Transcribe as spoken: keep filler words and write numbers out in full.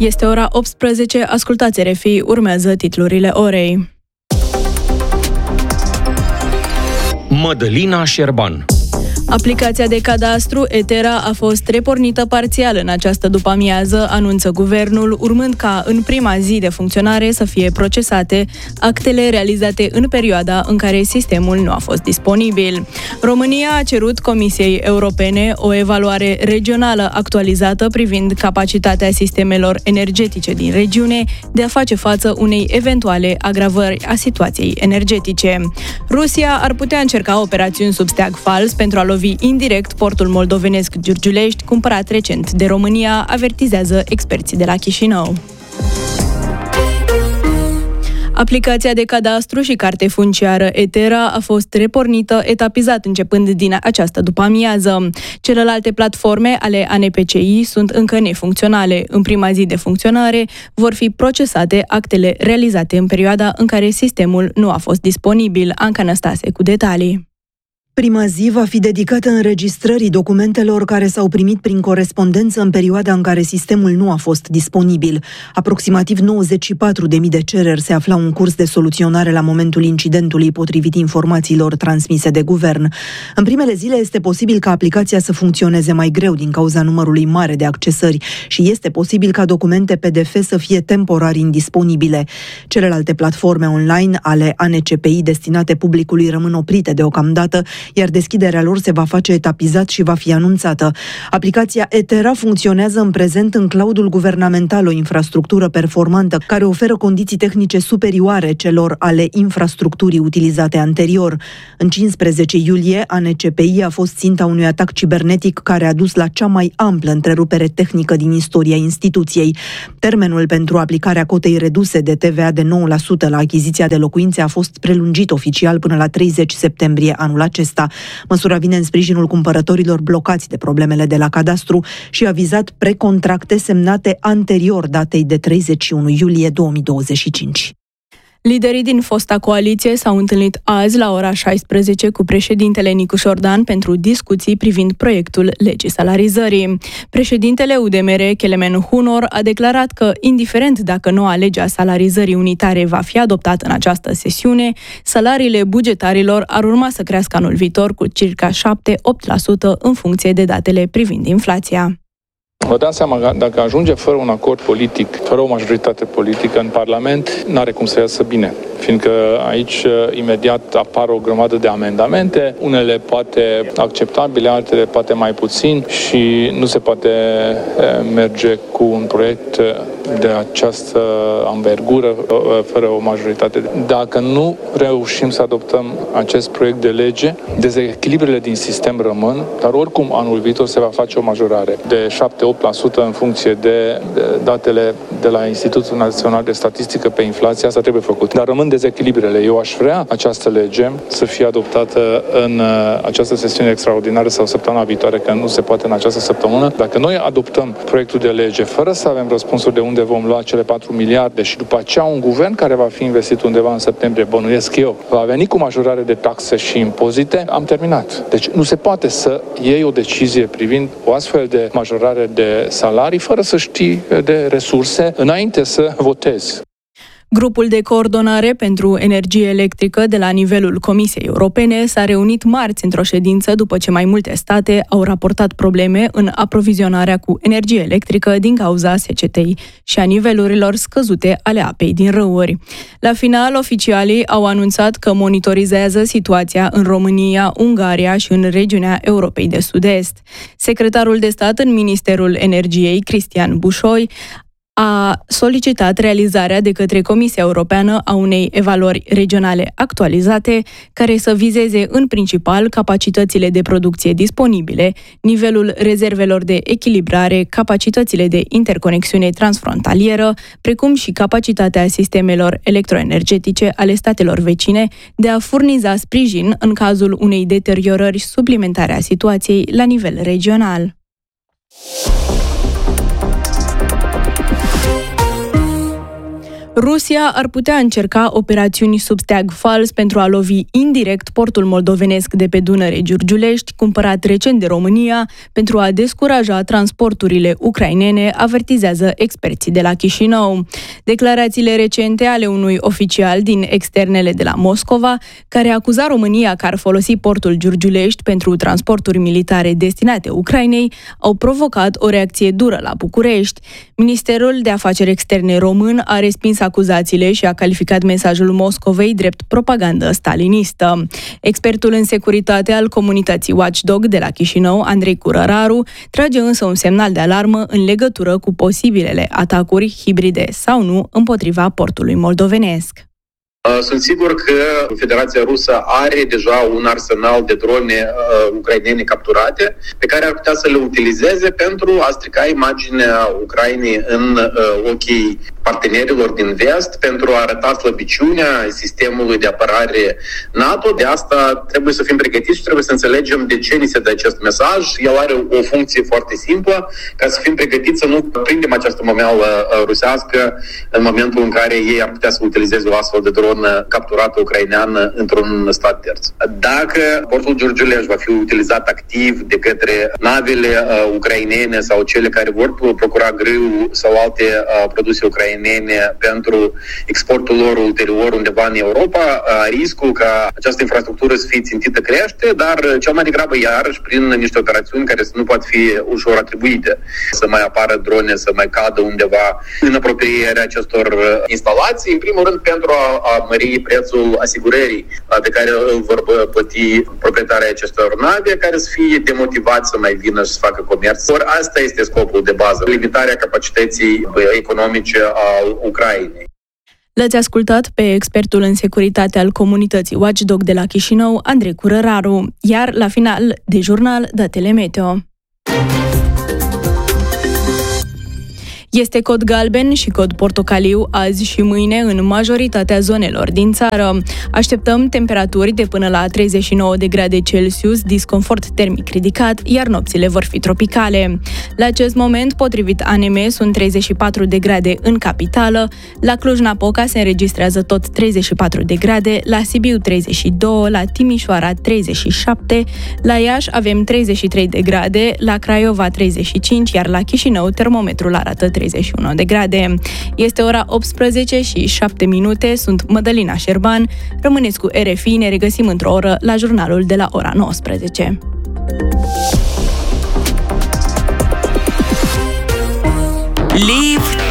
Este ora optsprezece, ascultați R F I, urmează titlurile orei. Mădălina Șerban. Aplicația de cadastru Etera a fost repornită parțial în această după-amiază, anunță guvernul, urmând ca în prima zi de funcționare să fie procesate actele realizate în perioada în care sistemul nu a fost disponibil. România a cerut Comisiei Europene o evaluare regională actualizată privind capacitatea sistemelor energetice din regiune de a face față unei eventuale agravări a situației energetice. Rusia ar putea încerca operațiuni sub steag fals pentru a lovi indirect portul moldovenesc Giurgiulești, cumpărat recent de România, avertizează experții de la Chișinău. Aplicația de cadastru și carte funciară Etera a fost repornită etapizat începând din această după-amiază. Celelalte platforme ale A N P C I sunt încă nefuncționale. În prima zi de funcționare vor fi procesate actele realizate în perioada în care sistemul nu a fost disponibil. Anca Năstase cu detalii. Prima zi va fi dedicată înregistrării documentelor care s-au primit prin corespondență în perioada în care sistemul nu a fost disponibil. Aproximativ nouăzeci și patru de mii de cereri se aflau în curs de soluționare la momentul incidentului, potrivit informațiilor transmise de guvern. În primele zile este posibil ca aplicația să funcționeze mai greu din cauza numărului mare de accesări și este posibil ca documente P D F să fie temporar indisponibile. Celelalte platforme online ale A N C P I destinate publicului rămân oprite deocamdată, iar deschiderea lor se va face etapizat și va fi anunțată. Aplicația Etera funcționează în prezent în cloudul guvernamental, o infrastructură performantă care oferă condiții tehnice superioare celor ale infrastructurii utilizate anterior. În cincisprezece iulie, A N C P I a fost ținta unui atac cibernetic care a dus la cea mai amplă întrerupere tehnică din istoria instituției. Termenul pentru aplicarea cotei reduse de T V A de nouă la sută la achiziția de locuințe a fost prelungit oficial până la treizeci septembrie anul acesta. Măsura vine în sprijinul cumpărătorilor blocați de problemele de la cadastru și a vizat precontracte semnate anterior datei de treizeci și unu iulie două mii douăzeci și cinci. Liderii din fosta coaliție s-au întâlnit azi la ora șaisprezece cu președintele Nicu Șordan pentru discuții privind proiectul legii salarizării. Președintele U D M R, Kelemen Hunor, a declarat că, indiferent dacă noua lege a salarizării unitare va fi adoptată în această sesiune, salariile bugetarilor ar urma să crească anul viitor cu circa șapte-opt la sută în funcție de datele privind inflația. Vă dați seama că dacă ajunge fără un acord politic, fără o majoritate politică în Parlament, n-are cum să iasă bine. Fiindcă aici imediat apar o grămadă de amendamente, unele poate acceptabile, altele poate mai puțin și nu se poate merge cu un proiect de această anvergură fără o majoritate. Dacă nu reușim să adoptăm acest proiect de lege, dezechilibrele din sistem rămân, dar oricum anul viitor se va face o majorare de șapte-opt la sută în funcție de datele de la Institutul Național de Statistică pe inflație. Asta trebuie făcut. Dar rămân dezechilibrele. Eu aș vrea această lege să fie adoptată în această sesiune extraordinară sau săptămâna viitoare, că nu se poate în această săptămână. Dacă noi adoptăm proiectul de lege fără să avem răspunsuri de unde vom lua cele patru miliarde și după aceea un guvern care va fi investit undeva în septembrie, bănuiesc eu, va veni cu majorare de taxe și impozite, am terminat. Deci nu se poate să iei o decizie privind o astfel de majorare de salarii fără să știi de resurse înainte să votezi. Grupul de coordonare pentru energie electrică de la nivelul Comisiei Europene s-a reunit marți într-o ședință după ce mai multe state au raportat probleme în aprovizionarea cu energie electrică din cauza secetei și a nivelurilor scăzute ale apei din râuri. La final, oficialii au anunțat că monitorizează situația în România, Ungaria și în regiunea Europei de Sud-Est. Secretarul de stat în Ministerul Energiei, Cristian Bușoi, a solicitat realizarea de către Comisia Europeană a unei evaluări regionale actualizate, care să vizeze în principal capacitățile de producție disponibile, nivelul rezervelor de echilibrare, capacitățile de interconexiune transfrontalieră, precum și capacitatea sistemelor electroenergetice ale statelor vecine de a furniza sprijin în cazul unei deteriorări suplimentare a situației la nivel regional. Rusia ar putea încerca operațiuni sub steag fals pentru a lovi indirect portul moldovenesc de pe Dunăre Giurgiulești, cumpărat recent de România, pentru a descuraja transporturile ucrainene, avertizează experții de la Chișinău. Declarațiile recente ale unui oficial din externele de la Moscova, care acuza România că ar folosi portul Giurgiulești pentru transporturi militare destinate Ucrainei, au provocat o reacție dură la București. Ministerul de Afaceri Externe român a respins acuzațiile și a calificat mesajul Moscovei drept propagandă stalinistă. Expertul în securitate al comunității Watchdog de la Chișinău, Andrei Curăraru, trage însă un semnal de alarmă în legătură cu posibilele atacuri hibride sau nu împotriva portului moldovenesc. Sunt sigur că Federația Rusă are deja un arsenal de drone uh, ucrainene capturate pe care ar putea să le utilizeze pentru a strica imaginea Ucrainei în uh, ochii partenerilor din vest, pentru a arăta slăbiciunea sistemului de apărare NATO. De asta trebuie să fim pregătiți și trebuie să înțelegem de ce ni se dă acest mesaj. El are o funcție foarte simplă, ca să fim pregătiți să nu prindem această momeală rusească în momentul în care ei ar putea să utilizeze o astfel de dronă capturată ucraineană într-un stat terț. Dacă portul Giurgiulești va fi utilizat activ de către navele uh, ucrainene sau cele care vor procura grâu sau alte uh, produse ucrainene pentru exportul lor ulterior undeva în Europa, uh, riscul ca această infrastructură să fie țintită crește, dar cel mai degrabă iarăși prin niște operațiuni care să nu pot fi ușor atribuite. Să mai apară drone, să mai cadă undeva în apropierea acestor instalații, în primul rând pentru a, a mări prețul asigurării pe care îl vor plăti proprietarii acestor nave, care să fie demotivați să mai vină și să facă comerț. Ori asta este scopul de bază, limitarea capacității economice a Ucrainei. L-ați ascultat pe expertul în securitate al comunității Watchdog de la Chișinău, Andrei Curăraru, iar la final de jurnal, datele meteo. Este cod galben și cod portocaliu azi și mâine în majoritatea zonelor din țară. Așteptăm temperaturi de până la treizeci și nouă de grade Celsius, disconfort termic ridicat, iar nopțile vor fi tropicale. La acest moment, potrivit A N M, sunt treizeci și patru de grade în capitală, la Cluj-Napoca se înregistrează tot treizeci și patru de grade, la Sibiu treizeci și doi, la Timișoara treizeci și șapte, la Iași avem treizeci și trei de grade, la Craiova treizeci și cinci, iar la Chișinău termometrul arată treizeci și unu de grade. Este ora optsprezece și șapte minute, sunt Mădălina Șerban. Rămâneți cu R F I, ne regăsim într-o oră la jurnalul de la ora nouăsprezece. Live